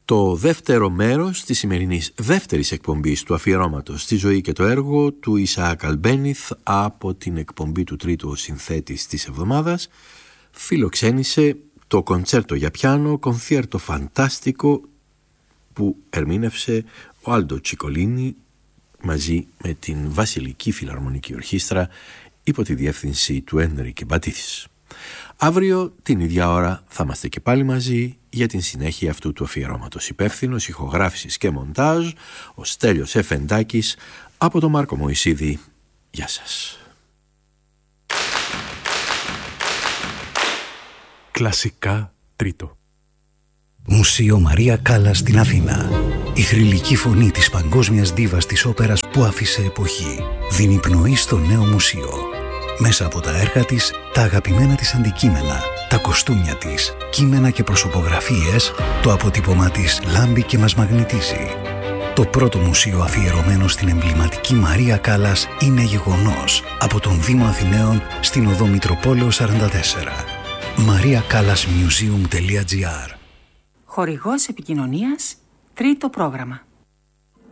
Το δεύτερο μέρος της σημερινής δεύτερης εκπομπής του αφιερώματος στη ζωή και το έργο του Ισαάκ Αλμπένιθ από την εκπομπή του τρίτου συνθέτης της εβδομάδας φιλοξένησε το κοντσέρτο για πιάνο Κοντσέρτο Φαντάστικο που ερμήνευσε ο Άλντο Τσικολίνι μαζί με την Βασιλική Φιλαρμονική Ορχήστρα υπό τη διεύθυνση του Ένρικε Μπατίθης. Αύριο την ίδια ώρα θα είμαστε και πάλι μαζί για την συνέχεια αυτού του αφιερώματος. Υπεύθυνος ηχογράφησης και μοντάζ ο Στέλιος Εφεντάκης από τον Μάρκο Μωυσίδη. Γεια σας. Κλασικά τρίτο. Μουσείο Μαρία Κάλλας στην Αθήνα. Η θρυλική φωνή της παγκόσμιας δίβας της όπερας που άφησε εποχή δίνει πνοή στο νέο μουσείο. Μέσα από τα έργα της, τα αγαπημένα της αντικείμενα, τα κοστούμια της, κείμενα και προσωπογραφίες, το αποτύπωμά της λάμπει και μας μαγνητίζει. Το πρώτο μουσείο αφιερωμένο στην εμβληματική Μαρία Κάλλας είναι γεγονός από τον Δήμο Αθηναίων στην οδό Μητροπόλεως 44. mariakallasmuseum.gr. Χορηγός επικοινωνίας, τρίτο πρόγραμμα.